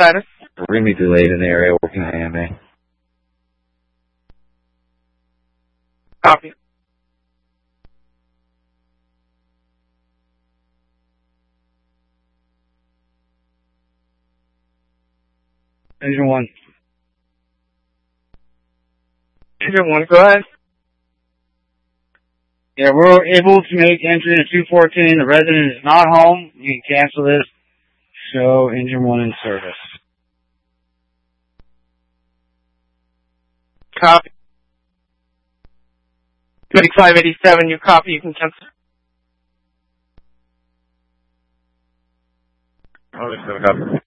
status? We're going to be delayed in the area working on AMA. Copy. Engine 1. Engine 1, go ahead. Yeah, we're able to make entry to 214. The resident is not home. You can cancel this. Show engine 1 in service. Copy. Medic 587, you copy, you can cancel. Oh, there's no copy.